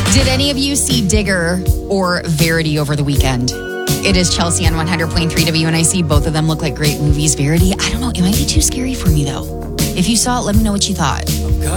Did any of you see Digger or Verity over the weekend? It is Chelsea on 100.3 WNIC. Both of them look like great movies. Verity, I don't know. It might be too scary for me, though. If you saw it, let me know what you thought.